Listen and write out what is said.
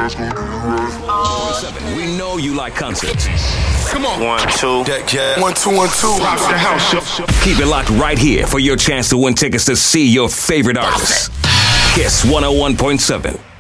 We know you like concerts. Come on. 1, 2. Deck jazz. 1, 2, 1, 2. Pops the house show. Keep it locked right here for your chance to win tickets to see your favorite artists. Kiss 101.7.